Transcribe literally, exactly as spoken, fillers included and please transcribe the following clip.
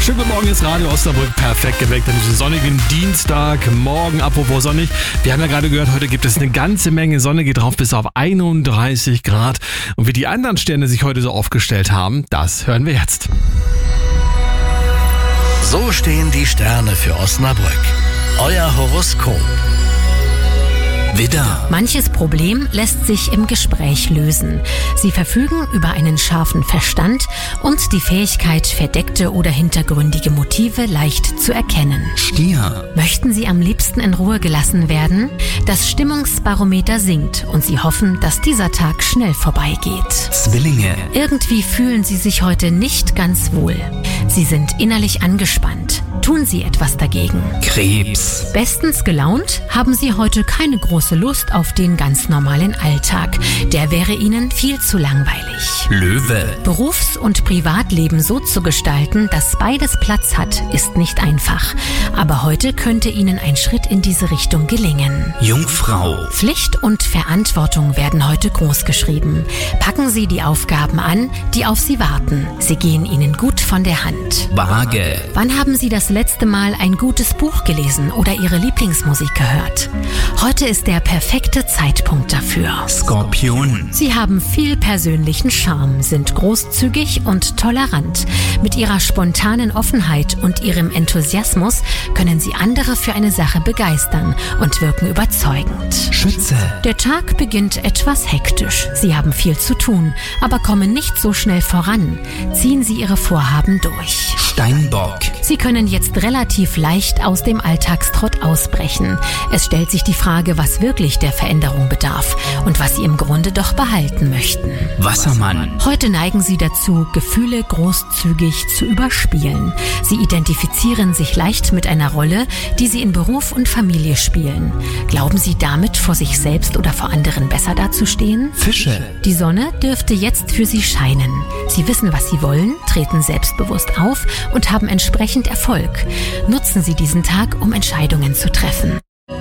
Schönen guten Morgen, ist Radio Osnabrück perfekt geweckt an diesem sonnigen Dienstagmorgen. Apropos sonnig, wir haben ja gerade gehört, heute gibt es eine ganze Menge Sonne, geht drauf bis auf einunddreißig Grad. Und wie die anderen Sterne sich heute so aufgestellt haben, das hören wir jetzt. So stehen die Sterne für Osnabrück. Euer Horoskop. Widder. Manches Problem lässt sich im Gespräch lösen. Sie verfügen über einen scharfen Verstand und die Fähigkeit, verdeckte oder hintergründige Motive leicht zu erkennen. Stier. Möchten Sie am liebsten in Ruhe gelassen werden? Das Stimmungsbarometer sinkt und Sie hoffen, dass dieser Tag schnell vorbeigeht. Zwillinge. Irgendwie fühlen Sie sich heute nicht ganz wohl. Sie sind innerlich angespannt. Tun Sie etwas dagegen. Krebs. Bestens gelaunt haben Sie heute keine große Lust auf den ganz normalen Alltag. Der wäre Ihnen viel zu langweilig. Löwe. Berufs- und Privatleben so zu gestalten, dass beides Platz hat, ist nicht einfach. Aber heute könnte Ihnen ein Schritt in diese Richtung gelingen. Jungfrau. Pflicht und Verantwortung werden heute großgeschrieben. Packen Sie die Aufgaben an, die auf Sie warten. Sie gehen Ihnen gut von der Hand. Waage. Wann haben Sie das letzte Mal ein gutes Buch gelesen oder Ihre Lieblingsmusik gehört? Heute ist der perfekte Zeitpunkt dafür. Skorpion. Sie haben viel persönlichen Charme, sind großzügig und tolerant. Mit Ihrer spontanen Offenheit und Ihrem Enthusiasmus können Sie andere für eine Sache begeistern und wirken überzeugend. Schütze. Der Tag beginnt etwas hektisch. Sie haben viel zu tun, aber kommen nicht so schnell voran. Ziehen Sie Ihre Vorhaben durch. Steinbock. Sie können jetzt relativ leicht aus dem Alltagstrott ausbrechen. Es stellt sich die Frage, was wirklich der Veränderung bedarf und was Sie im Grunde doch behalten möchten. Wassermann. Heute neigen Sie dazu, Gefühle großzügig zu überspielen. Sie identifizieren sich leicht mit einer Rolle, die Sie in Beruf und Familie spielen. Glauben Sie damit, vor sich selbst oder vor anderen besser dazustehen? Fische. Die Sonne dürfte jetzt für Sie scheinen. Sie wissen, was Sie wollen, treten selbstbewusst auf und haben entsprechend Erfolg. Nutzen Sie diesen Tag, um Entscheidungen zu treffen.